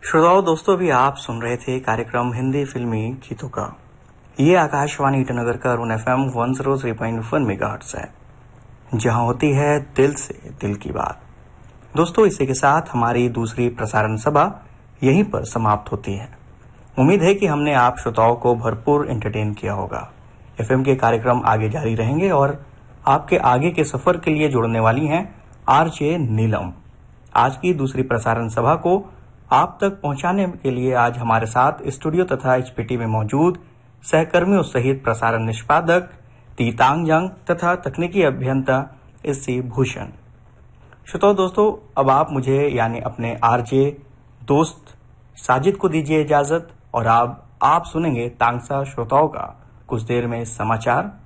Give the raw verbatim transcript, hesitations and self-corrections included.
श्रोताओं दोस्तों, भी आप सुन रहे थे कार्यक्रम हिंदी फिल्मी गीतों का। ये आकाशवाणी ईटानगर का Arun F M one zero three point one megahertz है, जहां होती है दिल से दिल की बात। दोस्तों, इसी के साथ हमारी दूसरी प्रसारण सभा यहीं पर समाप्त होती है। उम्मीद है कि हमने आप श्रोताओं को भरपूर एंटरटेन किया होगा। एफएम के कार्यक्रम आगे जारी रहेंगे और आपके आगे के सफर के लिए जुड़ने वाली हैं आरजे नीलम। आज की दूसरी प्रसारण सभा को आप तक पहुंचाने के लिए आज हमारे साथ स्टूडियो तथा एचपीटी में मौजूद सहकर्मियों सहित प्रसारण निष्पादक टी तांगजंग तथा तकनीकी अभियंता एस सी भूषण। श्रोताओं दोस्तों, अब आप मुझे यानी अपने आरजे दोस्त साजिद को दीजिए इजाजत और अब आप सुनेंगे तांगसा श्रोताओं का कुछ देर में समाचार।